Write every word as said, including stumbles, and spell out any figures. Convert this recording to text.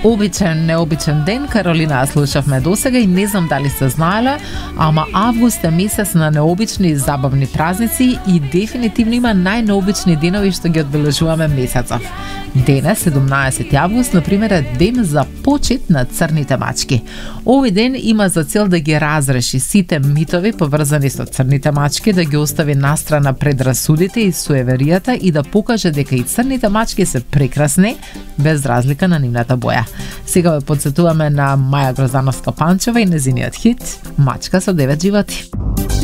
Обичен, необичен ден, Каролина, ја слушавме досега и не знам дали се знаеле, ама август е месец на необични и забавни празници и дефинитивно има најнеобични денови што ги одбележуваме месецов. Денес, седумнаесети август, например, е ден за почет на црните мачки. Овој ден има за цел да ги разреши сите митови поврзани со црните мачки, да ги остави настрана предрасудите и суеверијата и да покаже дека и црните мачки се прекрасни, без разлика на нивната боја. Сега ве подсетуваме на Маја Грозановска-Панчева и незиниот хит «Мачка со девет животи».